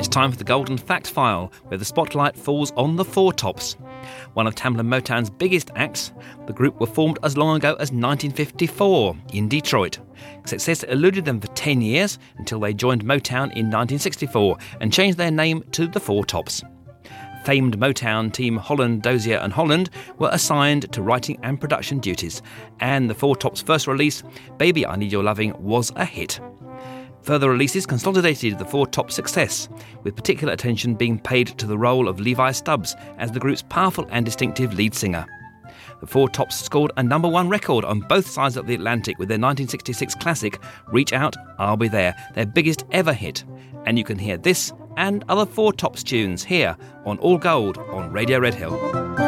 It's time for the Golden Fact File, where the spotlight falls on the Four Tops. One of Tamla Motown's biggest acts, the group were formed as long ago as 1954 in Detroit. Success eluded them for 10 years until they joined Motown in 1964 and changed their name to the Four Tops. Famed Motown team Holland, Dozier and Holland were assigned to writing and production duties, and the Four Tops' first release, Baby I Need Your Loving, was a hit. Further releases consolidated the Four Tops' success, with particular attention being paid to the role of Levi Stubbs as the group's powerful and distinctive lead singer. The Four Tops scored a number one record on both sides of the Atlantic with their 1966 classic, Reach Out, I'll Be There, their biggest ever hit. And you can hear this and other Four Tops tunes here on All Gold on Radio Red Hill.